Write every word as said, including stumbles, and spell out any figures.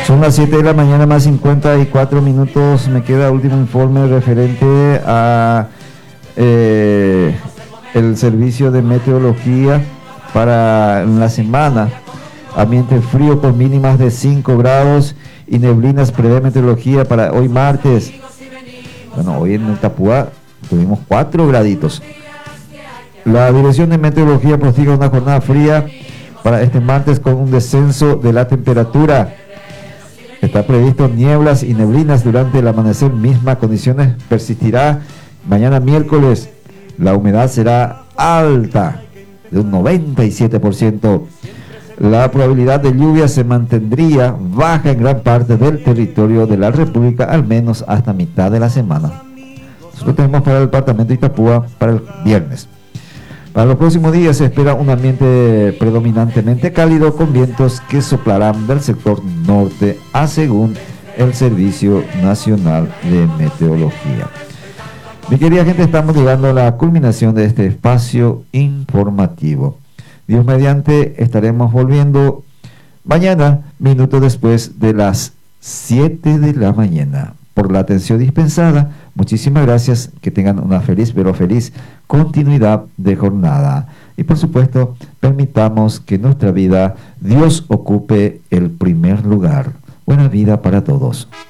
Son las siete de la mañana más cincuenta y cuatro minutos. Me queda último informe referente a eh, el servicio de meteorología para la semana. Ambiente frío con mínimas de cinco grados y neblinas, prevé meteorología para hoy martes. Bueno, hoy en Itapúa tuvimos cuatro graditos. La Dirección de Meteorología pronostica una jornada fría para este martes con un descenso de la temperatura. Está previsto nieblas y neblinas durante el amanecer. Misma condiciones persistirá mañana miércoles. La humedad será alta, de un noventa y siete por ciento. La probabilidad de lluvia se mantendría baja en gran parte del territorio de la República, al menos hasta mitad de la semana. Nosotros tenemos para el departamento de Itapúa para el viernes. Para los próximos días se espera un ambiente predominantemente cálido con vientos que soplarán del sector norte, a según el Servicio Nacional de Meteorología. Mi querida gente, estamos llegando a la culminación de este espacio informativo. Dios mediante, estaremos volviendo mañana, minutos después de las siete de la mañana. Por la atención dispensada, muchísimas gracias, que tengan una feliz, pero feliz continuidad de jornada. Y por supuesto, permitamos que en nuestra vida Dios ocupe el primer lugar. Buena vida para todos.